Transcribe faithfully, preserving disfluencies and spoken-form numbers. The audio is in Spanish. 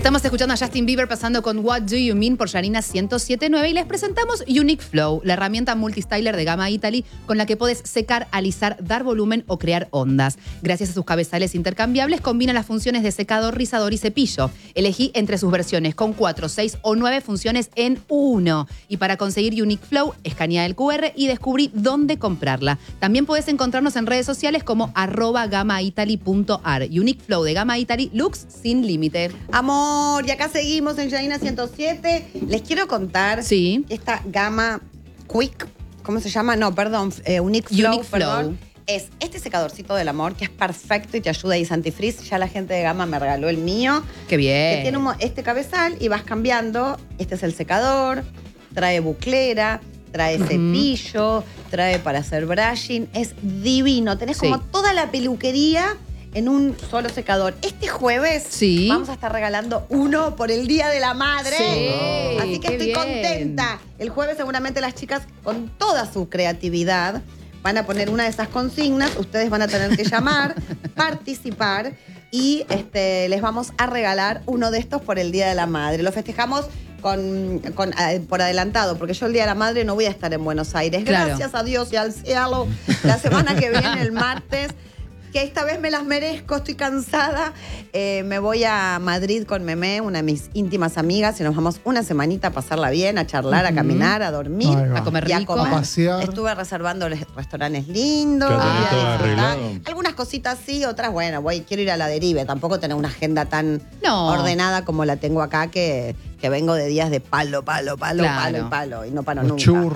Estamos escuchando a Justin Bieber pasando con What Do You Mean por Yanina ciento siete punto nueve y les presentamos Unique Flow, la herramienta multistyler de Gamma Italy con la que podés secar, alisar, dar volumen o crear ondas. Gracias a sus cabezales intercambiables combina las funciones de secador, rizador y cepillo. Elegí entre sus versiones con cuatro, seis o nueve funciones en uno. Y para conseguir Unique Flow, escanea el cu erre y descubrí dónde comprarla. También podés encontrarnos en redes sociales como arroba gammaitaly punto ar. Unique Flow de Gamma Italy, looks sin límite. Amor, y acá seguimos en Yanina ciento siete. Les quiero contar Sí. que esta gama Quick, ¿cómo se llama? No, perdón, eh, Unique Flow, Unique perdón, Flow. es este secadorcito del amor que es perfecto y te ayuda y antifreeze. Ya la gente de Gama me regaló el mío. Qué bien. Que tiene un, este cabezal y vas cambiando. Este es el secador, trae buclera, trae Uh-huh. cepillo, trae para hacer brushing. Es divino. Tenés Sí. como toda la peluquería en un solo secador. Este jueves Sí. vamos a estar regalando uno por el Día de la Madre. Sí, Así que qué estoy bien. contenta. El jueves seguramente las chicas, con toda su creatividad, van a poner una de esas consignas. Ustedes van a tener que llamar, participar y este, les vamos a regalar uno de estos por el Día de la Madre. Lo festejamos con, con, eh, por adelantado, porque yo el Día de la Madre no voy a estar en Buenos Aires. Claro. Gracias a Dios y al cielo. La semana que viene, el martes, que esta vez me las merezco, estoy cansada. Eh, me voy a Madrid con Memé, una de mis íntimas amigas, y nos vamos una semanita a pasarla bien, a charlar, Uh-huh. a caminar, a dormir, Ahí va. A comer y a rico. comer. A pasear. Estuve reservando los restaurantes lindos. Ya tenés voy a todo disfrutar. arreglado. Algunas cositas sí, otras, bueno, voy, quiero ir a la derive. Tampoco tener una agenda tan No. ordenada como la tengo acá, que, que vengo de días de palo, palo, palo, Claro. palo y palo, y no paro Los nunca. churros.